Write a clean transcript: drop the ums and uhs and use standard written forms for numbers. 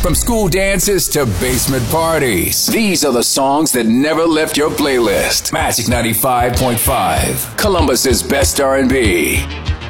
From school dances to basement parties, these are the songs that never left your playlist. Magic 95.5, Columbus's best R&B.